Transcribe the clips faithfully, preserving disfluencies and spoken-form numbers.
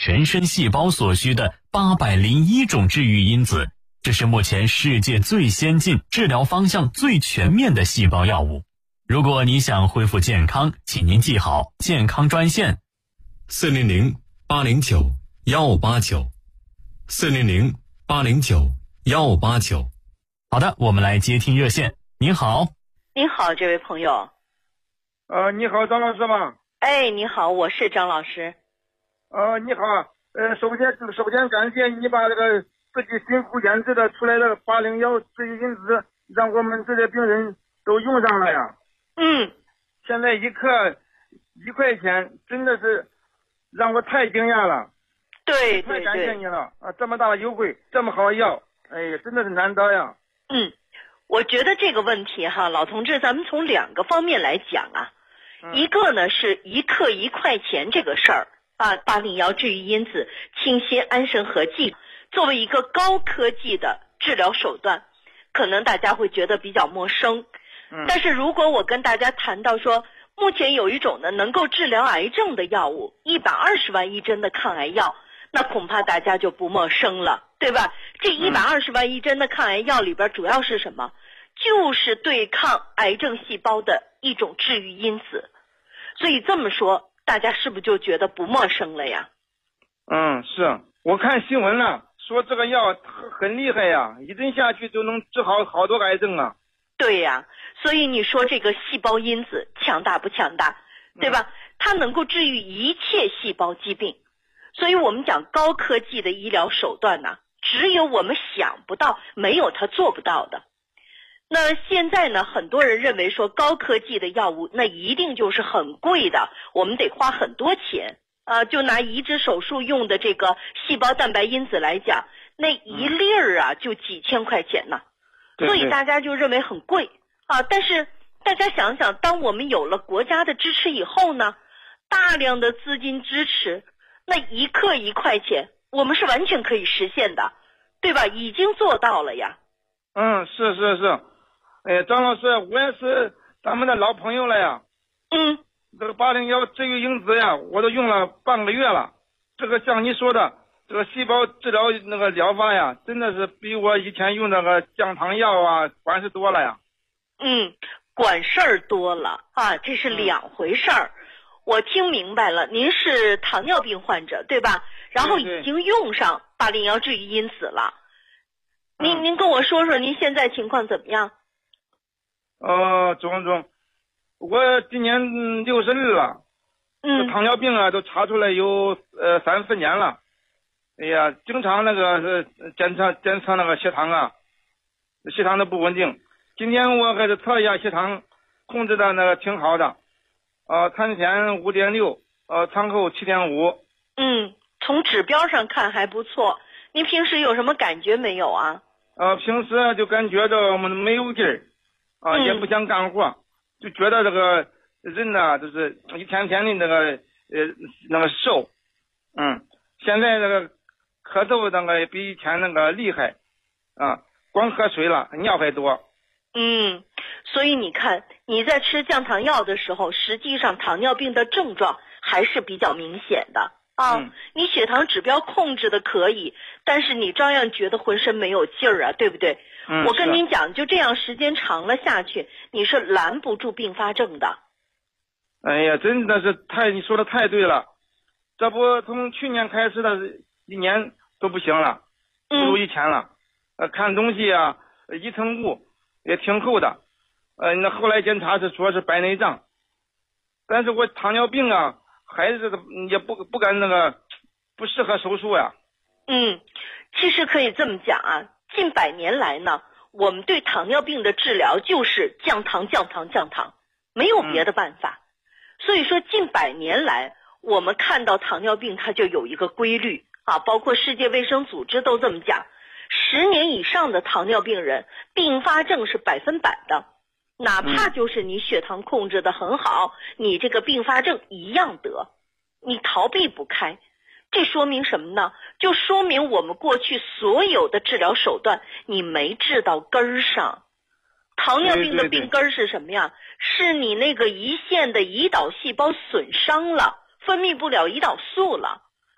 全身细胞所需的八百零一种治愈因子，这是目前世界最先进、治疗方向最全面的细胞药物。如果你想恢复健康，请您记好健康专线四零零八零九幺五八九，四零零八零九幺五八九。 好的，我们来接听热线。您好。 您好，这位朋友。 呃，你好，张老师吗？ 哎，你好，我是张老师。 呃，你好，呃，首先首先感谢你把这个自己辛苦研制的出来的八零幺治愈因子，让我们这些病人都用上了呀。 嗯。 现在一克一块钱，真的是让我太惊讶了。 对对对。 太感谢你了啊！这么大的优惠，这么好药，哎呀，真的是难得呀。 嗯，我觉得这个问题哈，老同志，咱们从两个方面来讲啊。嗯、一个呢是一克一块钱这个事儿啊，八零幺治愈因子清新安神合剂作为一个高科技的治疗手段，可能大家会觉得比较陌生。嗯，但是如果我跟大家谈到说，目前有一种呢能够治疗癌症的药物，一百二十万一针的抗癌药，那恐怕大家就不陌生了，对吧？这一百二十万一针的抗癌药里边主要是什么？就是对抗癌症细胞的一种治愈因子。所以这么说，大家是不是就觉得不陌生了呀？ 嗯，是，我看新闻了，说这个药很厉害呀，一针下去就能治好好多癌症啊。 对呀，所以你说这个细胞因子强大不强大，对吧？它能够治愈一切细胞疾病。所以我们讲高科技的医疗手段呢，只有我们想不到，没有它做不到的。那现在呢，很多人认为说高科技的药物那一定就是很贵的，我们得花很多钱啊。就拿移植手术用的这个细胞蛋白因子来讲，那一粒儿啊就几千块钱呢，所以大家就认为很贵啊。但是大家想想，当我们有了国家的支持以后呢，大量的资金支持，那一克一块钱，我们是完全可以实现的，对吧？已经做到了呀。 嗯，是是是。哎，张老师，我也是咱们的老朋友了呀。 嗯。 这个八零幺治愈因子呀，我都用了半个月了。这个像你说的，这个细胞治疗那个疗法呀，真的是比我以前用那个降糖药啊管事多了呀。 嗯，管事儿多了啊，这是两回事儿。嗯、我听明白了，您是糖尿病患者对吧？然后已经用上八零幺治愈因子了。对对您您跟我说说您现在情况怎么样？ 呃，总总，我今年六十二了， 嗯， 糖尿病啊都查出来有呃三四年了，哎呀，经常那个是检测检测那个血糖啊，血糖都不稳定。今天我还是测一下血糖，控制的那个挺好的，呃，餐前五点六，呃，餐后七点五。 嗯，从指标上看还不错。您平时有什么感觉没有啊？ 呃，平时就感觉着我们没有劲儿。啊，也不想干活，嗯、就觉得这个人呢、啊，就是一天天的那个呃那个瘦，嗯，现在这个咳嗽那个比以前那个厉害，啊，光喝水了，尿还多。 嗯，所以你看你在吃降糖药的时候，实际上糖尿病的症状还是比较明显的啊。嗯、你血糖指标控制的可以，但是你照样觉得浑身没有劲儿啊，对不对？ 嗯、 我跟您讲，就这样时间长了下去，你是拦不住并发症的。 哎呀，真的是太，你说的太对了。这不从去年开始的一年都不行了，不如以前了。嗯、呃，看东西啊，一层雾也挺厚的。呃，那后来检查是说是白内障，但是我糖尿病啊，还是也不不敢那个，不适合手术呀。 嗯，其实可以这么讲啊。近百年来呢，我们对糖尿病的治疗就是降糖降糖降糖，没有别的办法。嗯、所以说近百年来我们看到糖尿病它就有一个规律啊，包括世界卫生组织都这么讲，十年以上的糖尿病人并发症是百分百的，哪怕就是你血糖控制的很好，你这个并发症一样得，你逃避不开。这说明什么呢？就说明我们过去所有的治疗手段你没治到根儿上。糖尿病的病根儿是什么呀？是你那个胰腺的胰岛细胞损伤了，分泌不了胰岛素了，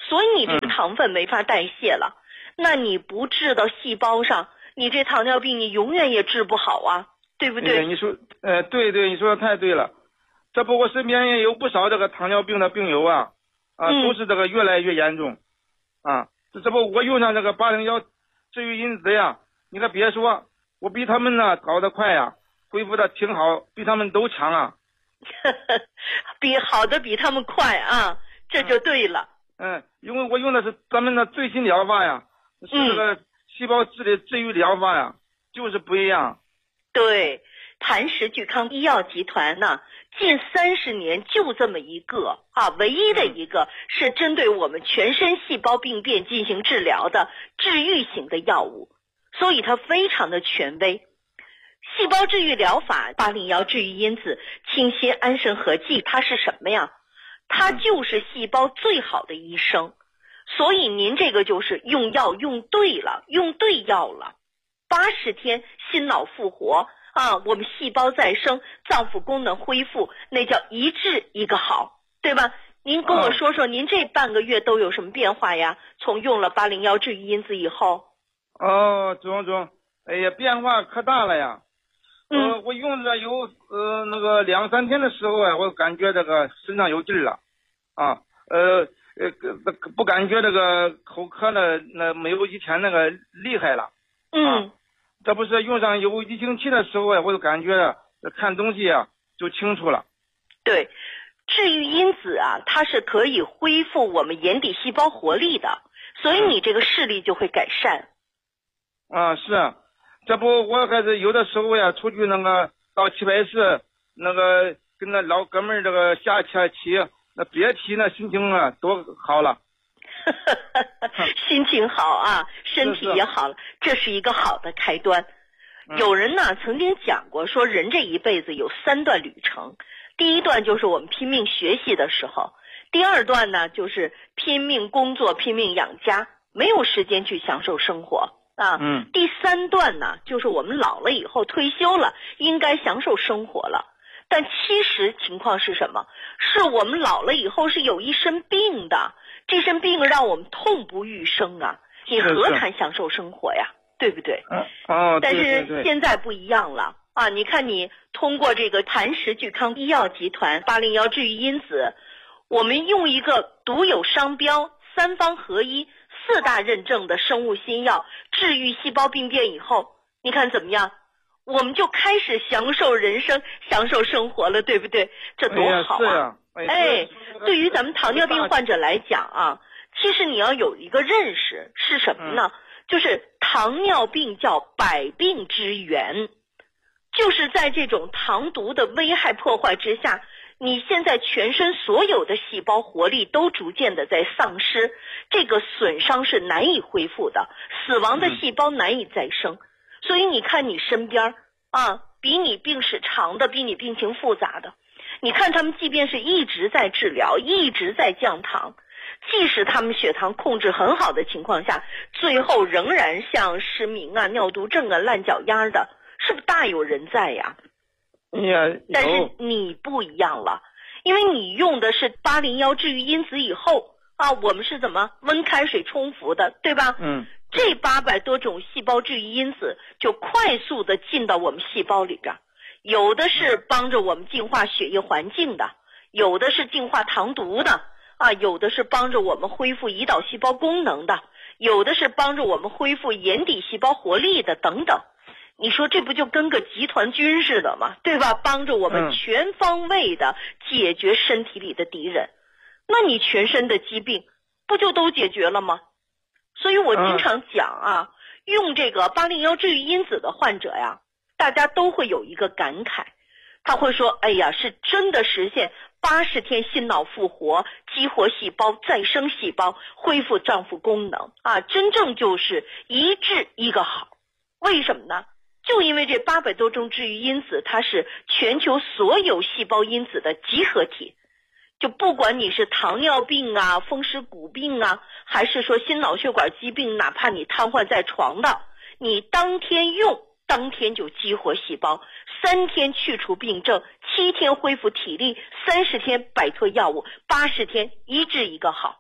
所以你这个糖分没法代谢了，嗯、那你不治到细胞上，你这糖尿病你永远也治不好啊，对不对？ 哎、你说，呃，对对，你说的太对了。这不，我身边也有不少这个糖尿病的病友啊，啊， 嗯、 都是这个越来越严重，啊，这这不我用上这个八零幺治愈因子呀，你可别说，我比他们呢搞得快呀，恢复的挺好，比他们都强啊。 比好的比他们快啊，这就对了。 嗯，嗯因为我用的是咱们的最新疗法呀，是这个细胞质的治愈疗法呀，就是不一样。 对，谭氏聚康医药集团呢，近三十年就这么一个啊，唯一的一个是针对我们全身细胞病变进行治疗的治愈型的药物，所以它非常的权威。细胞治愈疗法八零幺治愈因子清新安神合剂，它是什么呀？它就是细胞最好的医生。所以您这个就是用药用对了，用对药了。八十天心脑复活啊，我们细胞再生，脏腑功能恢复，那叫一治一个好，对吧？您跟我说说，您这半个月都有什么变化呀？从用了八零幺治愈因子以后。 哦，总总，哎呀，变化可大了呀。 嗯、 呃，我用着有呃那个两三天的时候啊，我感觉这个身上有劲儿了，啊，呃呃不感觉这个口渴呢，那没有以前那个厉害了。 嗯、 啊，这不是用上有移行期的时候啊，我就感觉看东西啊就清楚了。 对，治愈因子啊，它是可以恢复我们眼底细胞活力的，所以你这个视力就会改善。 啊，是啊。这不，我还是有的时候呀，出去那个到棋牌室，那个跟那老哥们儿这个下下棋，那别提那心情啊多好了。 心情好啊，身体也好了，这是一个好的开端。 嗯、 有人呢曾经讲过，说人这一辈子有三段旅程，第一段就是我们拼命学习的时候，第二段呢就是拼命工作、拼命养家，没有时间去享受生活。啊， 嗯， 第三段呢，就是我们老了以后退休了，应该享受生活了。但其实情况是什么？是我们老了以后是有一身病的，这身病让我们痛不欲生啊！你何谈享受生活呀？对不对？ 嗯，哦， 但是现在不一样了啊！你看，你通过这个谭氏聚康医药集团八零幺治愈因子，我们用一个独有商标、三方合一。四大认证的生物新药治愈细胞病变以后，你看怎么样？我们就开始享受人生，享受生活了，对不对？这多好啊！ 哎， 哎对于咱们糖尿病患者来讲啊，其实你要有一个认识是什么呢？嗯、就是糖尿病叫百病之源，就是在这种糖毒的危害破坏之下，你现在全身所有的细胞活力都逐渐的在丧失，这个损伤是难以恢复的，死亡的细胞难以再生。嗯、所以你看你身边啊，比你病史长的，比你病情复杂的，你看他们即便是一直在治疗，一直在降糖，即使他们血糖控制很好的情况下，最后仍然像失明啊、尿毒症啊、烂脚丫的，是不是大有人在呀？ 呀， 但是你不一样了，因为你用的是八零幺治愈因子以后啊，我们是怎么温开水冲服的，对吧？ 嗯， 这八百多种细胞治愈因子就快速的进到我们细胞里边，有的是帮着我们净化血液环境的，有的是净化糖毒的啊，有的是帮着我们恢复胰岛细胞功能的，有的是帮着我们恢复眼底细胞活力的等等。你说这不就跟个集团军似的吗？对吧？帮着我们全方位的解决身体里的敌人，嗯、那你全身的疾病不就都解决了吗？所以我经常讲啊，嗯、用这个八零幺治愈因子的患者呀，大家都会有一个感慨，他会说：“哎呀，是真的实现八十天心脑复活，激活细胞、再生细胞，恢复脏腑功能啊，真正就是一治一个好。”为什么呢？就因为这八百多种治愈因子，它是全球所有细胞因子的集合体。就不管你是糖尿病啊、风湿骨病啊，还是说心脑血管疾病，哪怕你瘫痪在床的，你当天用，当天就激活细胞，三天去除病症，七天恢复体力，三十天摆脱药物，八十天一治一个好。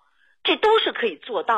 这都是可以做到。